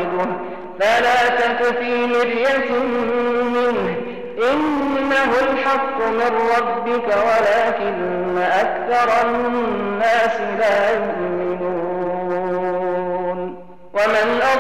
موعده فلا تك في مرية منه إنه الحق من ربك ولكن أكثر الناس لا يؤمنون. ومن